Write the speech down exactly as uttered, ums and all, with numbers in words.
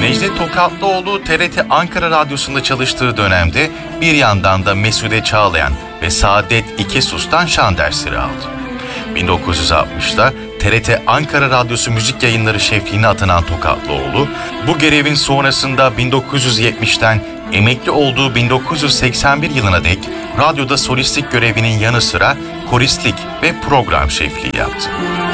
Necdet Tokatlıoğlu T R T Ankara Radyosu'nda çalıştığı dönemde bir yandan da Mesude Çağlayan ve Saadet İkesus'tan şan dersleri aldı. bin dokuz yüz altmışta T R T Ankara Radyosu müzik yayınları şefliğine atanan Tokatlıoğlu, bu görevin sonrasında bin dokuz yüz yetmişten emekli olduğu bin dokuz yüz seksen bir yılına dek radyoda solistlik görevinin yanı sıra koristlik ve program şefliği yaptı.